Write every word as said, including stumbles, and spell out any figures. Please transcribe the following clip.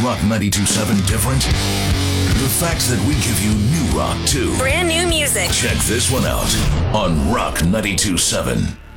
Rock ninety-two point seven different? The fact that we give you new rock, too. Brand new music. Check this one out on Rock ninety-two point seven.